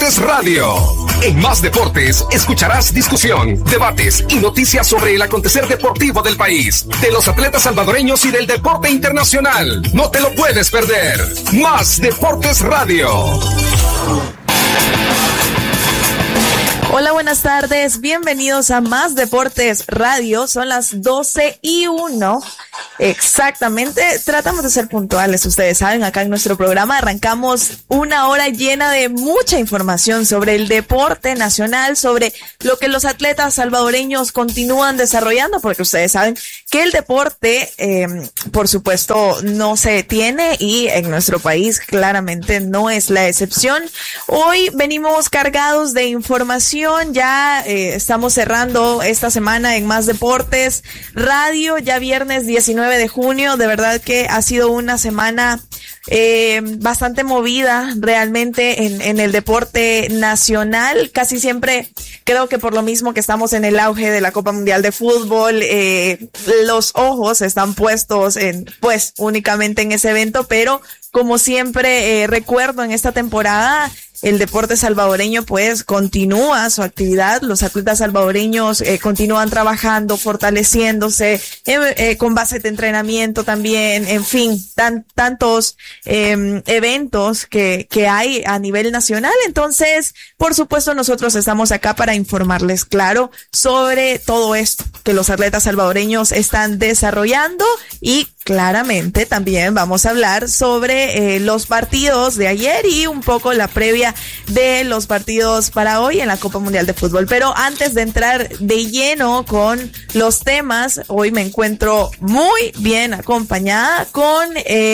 Deportes Radio. En Más Deportes escucharás discusión, debates y noticias sobre el acontecer deportivo del país, de los atletas salvadoreños y del deporte internacional. No te lo puedes perder. Más Deportes Radio. Hola, buenas tardes. Bienvenidos a Más Deportes Radio. Son las 12:01. Exactamente. Tratamos de ser puntuales. Ustedes saben, acá en nuestro programa arrancamos una hora llena de mucha información sobre el deporte nacional, sobre lo que los atletas salvadoreños continúan desarrollando, porque ustedes saben que el deporte, por supuesto, no se detiene y en nuestro país claramente no es la excepción. Hoy venimos cargados de información. Ya estamos cerrando esta semana en Más Deportes Radio, ya viernes 19 de junio. De verdad que ha sido una semana bastante movida realmente en el deporte nacional. Casi siempre, creo que por lo mismo que estamos en el auge de la Copa Mundial de Fútbol, los ojos están puestos únicamente en ese evento, pero como siempre recuerdo en esta temporada, el deporte salvadoreño pues continúa su actividad. Los atletas salvadoreños continúan trabajando, fortaleciéndose con base de entrenamiento también, en fin, tantos eventos que hay a nivel nacional. Entonces, por supuesto, nosotros estamos acá para informarles, claro, sobre todo esto que los atletas salvadoreños están desarrollando, y claramente también vamos a hablar sobre los partidos de ayer y un poco la previa de los partidos para hoy en la Copa Mundial de Fútbol. Pero antes de entrar de lleno con los temas, hoy me encuentro muy bien acompañada con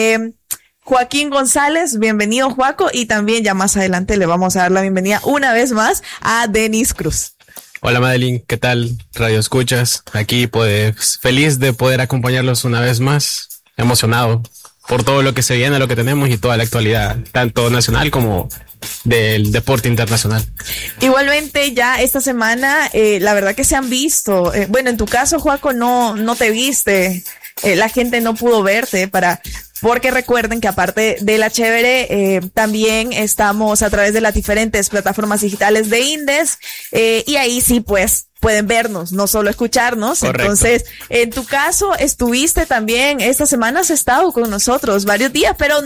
Joaquín González. Bienvenido, Joaco, y también ya más adelante le vamos a dar la bienvenida una vez más a Denis Cruz. Hola Madeline, ¿qué tal? Radio Escuchas, aquí pues feliz de poder acompañarlos una vez más, emocionado por todo lo que se viene, lo que tenemos y toda la actualidad, tanto nacional como del deporte internacional. Igualmente ya esta semana, la verdad que se han visto, bueno, en tu caso, Joaco, no te viste, la gente no pudo verte porque recuerden que aparte de La Chévere, también estamos a través de las diferentes plataformas digitales de Indes, y ahí sí pues pueden vernos, no solo escucharnos. Correcto. Entonces, en tu caso, estuviste también, esta semana has estado con nosotros varios días, pero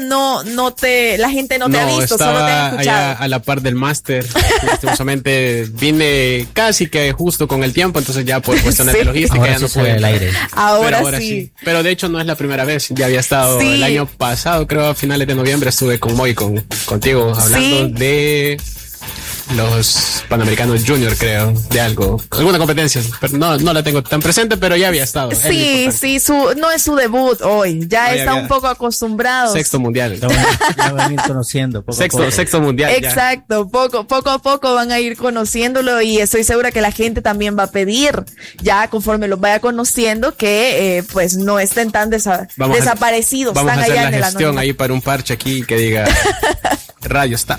la gente no te ha visto, solo te ha escuchado. Allá a la par del máster, lastimosamente vine casi que justo con el tiempo, entonces ya por cuestiones de logística ahora ya no pude el aire. Ahora sí. Pero de hecho no es la primera vez, ya había estado el año pasado, creo a finales de noviembre estuve con Moy, contigo, hablando de los Panamericanos Junior, creo, de alguna competencia, pero no la tengo tan presente, pero ya había estado. Sí, no es su debut hoy, ya está un poco acostumbrado. Sexto mundial. Ya van a ir conociendo poco a poco. Sexto mundial. Exacto, poco a poco van a ir conociéndolo, y estoy segura que la gente también va a pedir, ya conforme los vaya conociendo, que pues no estén tan desaparecidos. Vamos a hacer la gestión ahí para un parche aquí que diga Radio está.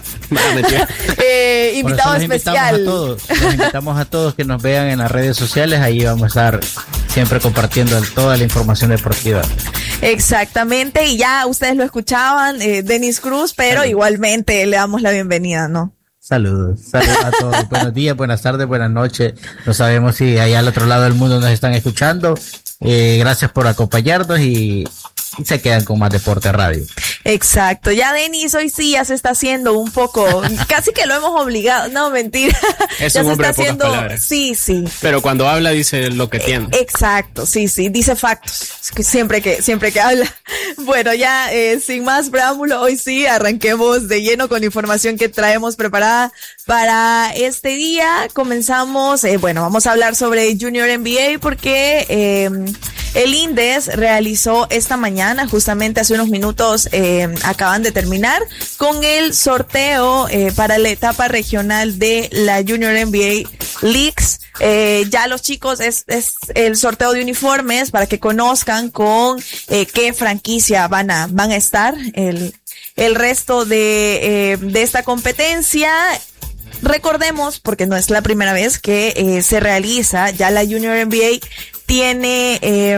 Invitado especial. Los invitamos a todos que nos vean en las redes sociales, ahí vamos a estar siempre compartiendo toda la información deportiva. Exactamente, y ya ustedes lo escuchaban, Denis Cruz, pero igualmente le damos la bienvenida, ¿no? Saludos a todos. Buenos días, buenas tardes, buenas noches. No sabemos si allá al otro lado del mundo nos están escuchando. Gracias por acompañarnos y se quedan con Más Deporte Radio. Exacto. Ya Denis hoy sí ya se está haciendo un poco, casi que lo hemos obligado. No, mentira. Es un hombre de pocas palabras. Sí. Pero cuando habla dice lo que tiene. Exacto, sí. Dice factos. Siempre que habla. Bueno, ya sin más preámbulo, hoy sí arranquemos de lleno con información que traemos preparada para este día. Comenzamos, vamos a hablar sobre Junior NBA porque el INDES realizó esta mañana, justamente hace unos minutos, acaban de terminar con el sorteo para la etapa regional de la Junior NBA Leagues. Ya los chicos, es el sorteo de uniformes para que conozcan con qué franquicia van a estar el resto de esta competencia. Recordemos, porque no es la primera vez que se realiza, ya la Junior NBA tiene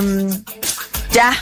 ya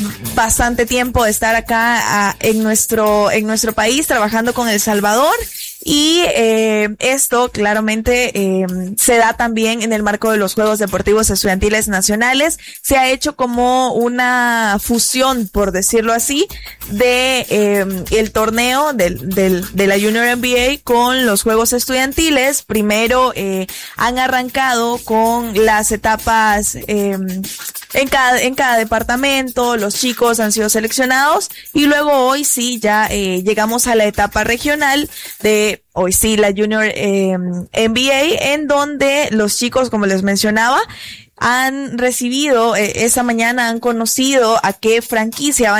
bastante tiempo de estar acá en nuestro país trabajando con El Salvador. Y esto claramente se da también en el marco de los Juegos Deportivos Estudiantiles Nacionales. Se ha hecho como una fusión, por decirlo así, de el torneo de la Junior NBA con los Juegos Estudiantiles. Primero han arrancado con las etapas en cada departamento, los chicos han sido seleccionados y luego hoy sí ya llegamos a la etapa regional de hoy sí la Junior NBA, en donde los chicos, como les mencionaba, han recibido, esa mañana han conocido a qué franquicia van